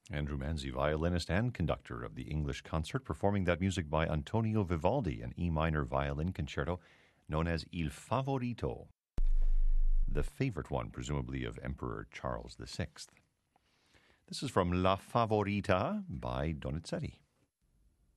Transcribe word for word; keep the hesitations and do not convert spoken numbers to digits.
Andrew Manzi, violinist and conductor of the English Concert, performing that music by Antonio Vivaldi, an E minor violin concerto known as Il Favorito, the favorite one, presumably, of Emperor Charles the Sixth. This is from La Favorita by Donizetti.